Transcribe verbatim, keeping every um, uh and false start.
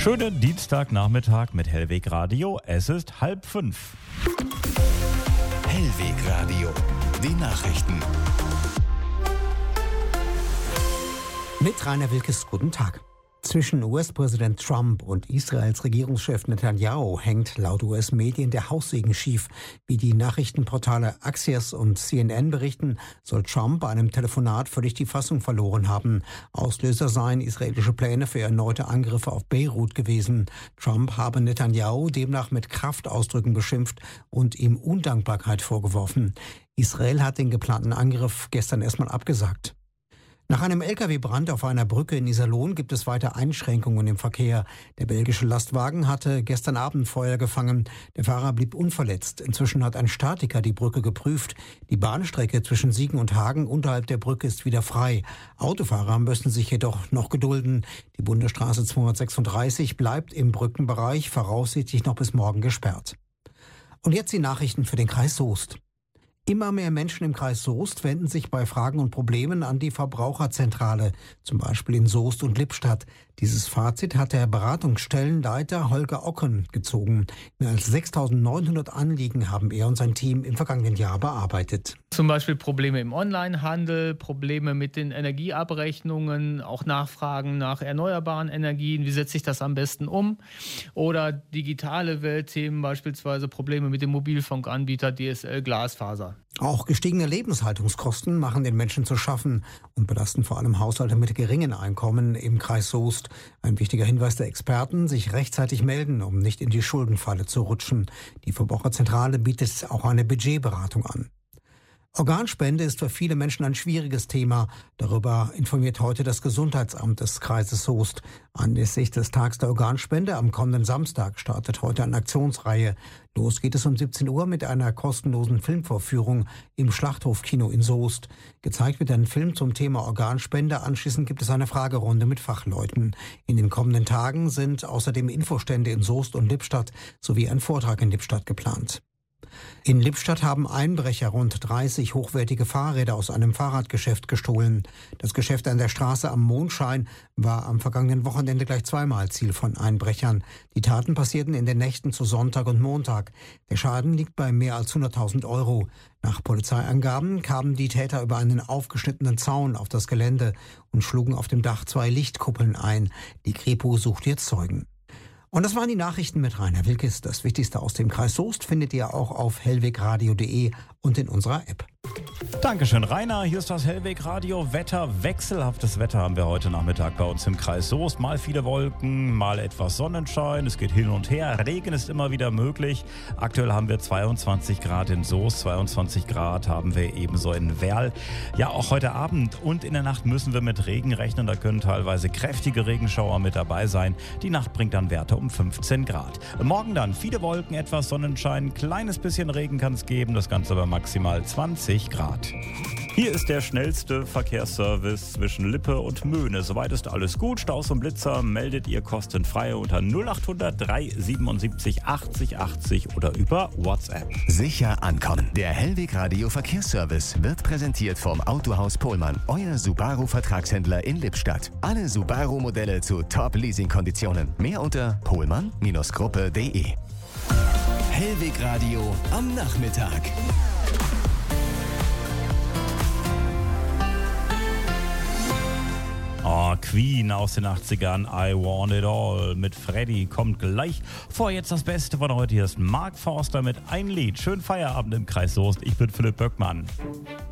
Schönen Dienstagnachmittag mit Hellweg Radio. Es ist halb fünf. Hellweg Radio, die Nachrichten. Mit Rainer Wilkes, guten Tag. Zwischen U S-Präsident Trump und Israels Regierungschef Netanyahu hängt laut U S-Medien der Haussegen schief. Wie die Nachrichtenportale Axios und C N N berichten, soll Trump bei einem Telefonat völlig die Fassung verloren haben. Auslöser seien israelische Pläne für erneute Angriffe auf Beirut gewesen. Trump habe Netanyahu demnach mit Kraftausdrücken beschimpft und ihm Undankbarkeit vorgeworfen. Israel hat den geplanten Angriff gestern erstmal abgesagt. Nach einem L K W-Brand auf einer Brücke in Iserlohn gibt es weiter Einschränkungen im Verkehr. Der belgische Lastwagen hatte gestern Abend Feuer gefangen. Der Fahrer blieb unverletzt. Inzwischen hat ein Statiker die Brücke geprüft. Die Bahnstrecke zwischen Siegen und Hagen unterhalb der Brücke ist wieder frei. Autofahrer müssen sich jedoch noch gedulden. Die Bundesstraße zweihundertsechsunddreißig bleibt im Brückenbereich voraussichtlich noch bis morgen gesperrt. Und jetzt die Nachrichten für den Kreis Soest. Immer mehr Menschen im Kreis Soest wenden sich bei Fragen und Problemen an die Verbraucherzentrale, zum Beispiel in Soest und Lippstadt. Dieses Fazit hat der Beratungsstellenleiter Holger Ocken gezogen. Mehr als sechstausendneunhundert Anliegen haben er und sein Team im vergangenen Jahr bearbeitet. Zum Beispiel Probleme im Onlinehandel, Probleme mit den Energieabrechnungen, auch Nachfragen nach erneuerbaren Energien. Wie setze ich das am besten um? Oder digitale Weltthemen, beispielsweise Probleme mit dem Mobilfunkanbieter D S L Glasfaser. Auch gestiegene Lebenshaltungskosten machen den Menschen zu schaffen und belasten vor allem Haushalte mit geringen Einkommen im Kreis Soest. Ein wichtiger Hinweis der Experten, sich rechtzeitig melden, um nicht in die Schuldenfalle zu rutschen. Die Verbraucherzentrale bietet auch eine Budgetberatung an. Organspende ist für viele Menschen ein schwieriges Thema. Darüber informiert heute das Gesundheitsamt des Kreises Soest. Anlässlich des Tags der Organspende am kommenden Samstag startet heute eine Aktionsreihe. Los geht es um siebzehn Uhr mit einer kostenlosen Filmvorführung im Schlachthofkino in Soest. Gezeigt wird ein Film zum Thema Organspende. Anschließend gibt es eine Fragerunde mit Fachleuten. In den kommenden Tagen sind außerdem Infostände in Soest und Lippstadt sowie ein Vortrag in Lippstadt geplant. In Lippstadt haben Einbrecher rund dreißig hochwertige Fahrräder aus einem Fahrradgeschäft gestohlen. Das Geschäft an der Straße am Mondschein war am vergangenen Wochenende gleich zweimal Ziel von Einbrechern. Die Taten passierten in den Nächten zu Sonntag und Montag. Der Schaden liegt bei mehr als hunderttausend Euro. Nach Polizeiangaben kamen die Täter über einen aufgeschnittenen Zaun auf das Gelände und schlugen auf dem Dach zwei Lichtkuppeln ein. Die Kripo sucht jetzt Zeugen. Und das waren die Nachrichten mit Rainer Wilkes. Das Wichtigste aus dem Kreis Soest findet ihr auch auf hellwegradio punkt de und in unserer App. Dankeschön, Rainer. Hier ist das Hellweg Radio Wetter. Wechselhaftes Wetter haben wir heute Nachmittag bei uns im Kreis Soest. Mal viele Wolken, mal etwas Sonnenschein. Es geht hin und her. Regen ist immer wieder möglich. Aktuell haben wir zweiundzwanzig Grad in Soest, zweiundzwanzig Grad haben wir ebenso in Werl. Ja, auch heute Abend und in der Nacht müssen wir mit Regen rechnen. Da können teilweise kräftige Regenschauer mit dabei sein. Die Nacht bringt dann Werte um fünfzehn Grad. Morgen dann viele Wolken, etwas Sonnenschein. Kleines bisschen Regen kann es geben. Das Ganze aber maximal zwanzig Grad. Hier ist der schnellste Verkehrsservice zwischen Lippe und Möhne. Soweit ist alles gut. Staus und Blitzer meldet ihr kostenfrei unter null acht hundert drei siebenundsiebzig achtzig achtzig oder über WhatsApp. Sicher ankommen. Der Hellweg Radio Verkehrsservice wird präsentiert vom Autohaus Pohlmann, euer Subaru-Vertragshändler in Lippstadt. Alle Subaru-Modelle zu Top-Leasing-Konditionen. Mehr unter pohlmann Gruppe punkt de. Hellweg Radio am Nachmittag. Oh, Queen aus den achtzigern, I Want It All mit Freddy kommt gleich. Vor jetzt das Beste von heute. Hier ist Mark Forster mit Ein Lied. Schönen Feierabend im Kreis Soest. Ich bin Philipp Böckmann.